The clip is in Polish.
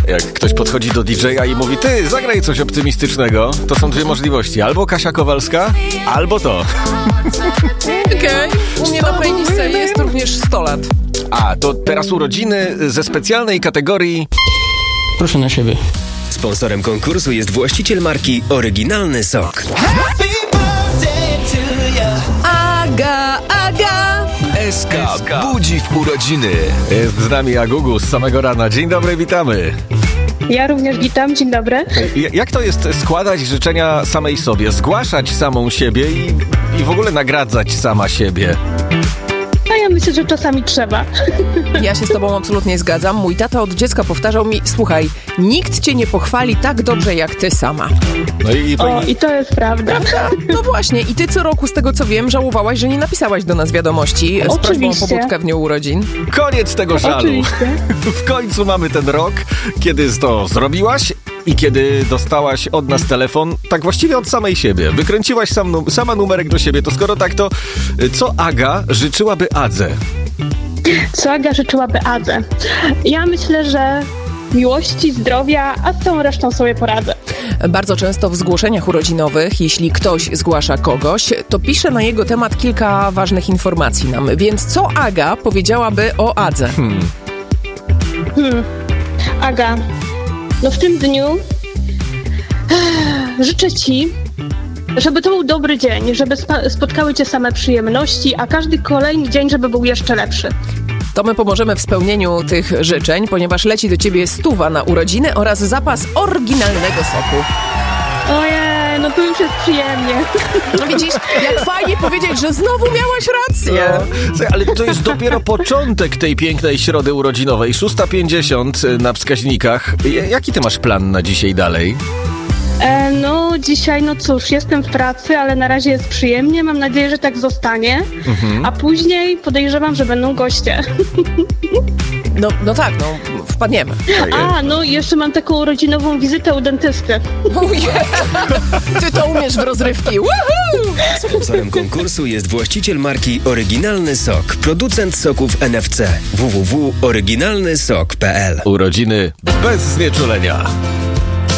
Jak ktoś podchodzi do DJ-a i mówi: ty, zagraj coś optymistycznego, to są dwie możliwości. Albo Kasia Kowalska, albo to. Okej. U mnie na playlistce jest również 100 lat. A, to teraz urodziny ze specjalnej kategorii... Proszę na siebie. Sponsorem konkursu jest właściciel marki Oryginalny Sok. Aga. SK budzi w urodziny. Jest z nami Agugu z samego rana. Dzień dobry, witamy. Ja również witam, dzień dobry. Jak to jest składać życzenia samej sobie, zgłaszać samą siebie i w ogóle nagradzać sama siebie? A ja myślę, że czasami trzeba. Ja się z tobą absolutnie zgadzam. Mój tata od dziecka powtarzał mi: słuchaj, nikt cię nie pochwali tak dobrze jak ty sama. No i to jest prawda. No właśnie, i ty co roku, z tego co wiem, żałowałaś, że nie napisałaś do nas wiadomości z prośbą o pobudkę w dniu urodzin. Koniec tego żalu. Oczywiście. W końcu mamy ten rok, kiedy to zrobiłaś i kiedy dostałaś od nas telefon, tak właściwie od samej siebie. Wykręciłaś sama numerek do siebie. To skoro tak, to co Aga życzyłaby Adze? Co Aga życzyłaby Adze? Ja myślę, że miłości, zdrowia, a z całą resztą sobie poradzę. Bardzo często w zgłoszeniach urodzinowych, jeśli ktoś zgłasza kogoś, to pisze na jego temat kilka ważnych informacji nam. Więc co Aga powiedziałaby o Adze? Aga, no w tym dniu życzę ci, żeby to był dobry dzień, żeby spotkały cię same przyjemności, a każdy kolejny dzień, żeby był jeszcze lepszy. To my pomożemy w spełnieniu tych życzeń, ponieważ leci do ciebie 100 na urodziny oraz zapas oryginalnego soku. Ojej, no to już jest przyjemnie. No widzisz, jak fajnie powiedzieć, że znowu miałaś rację. No, ale to jest dopiero początek tej pięknej środy urodzinowej. 6:50 na wskaźnikach. Jaki ty masz plan na dzisiaj dalej? No dzisiaj, no cóż, jestem w pracy, ale na razie jest przyjemnie. Mam nadzieję, że tak zostanie. A później podejrzewam, że będą goście. No tak, wpadniemy. No jeszcze mam taką urodzinową wizytę u dentysty. Ty to umiesz w rozrywki. Woohoo! Sponsorem konkursu jest właściciel marki Oryginalny Sok, producent soków NFC. www.oryginalnysok.pl. Urodziny bez znieczulenia.